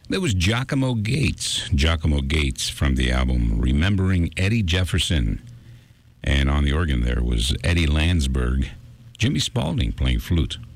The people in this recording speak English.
There was Giacomo Gates. Giacomo Gates from the album Remembering Eddie Jefferson. And on the organ there was Eddie Landsberg. Jimmy Spalding playing flute.